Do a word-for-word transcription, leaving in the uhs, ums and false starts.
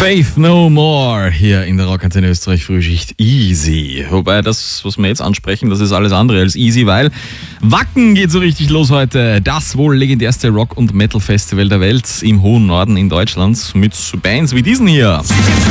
Faith No More hier in der Rockantenne Österreich Frühschicht Easy. Wobei das, was wir jetzt ansprechen, das ist alles andere als easy, weil Wacken geht so richtig los heute. Das wohl legendärste Rock- und Metal-Festival der Welt im hohen Norden in Deutschland mit Bands wie diesen hier.